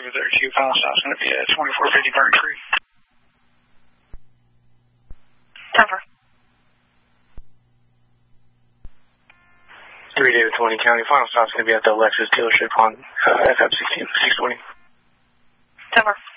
over there to you. Final stop's going to be at 2450 Burn Creek. Denver. 3 David 20 County. Final stop's going to be at the Lexus dealership on FM 620. Denver.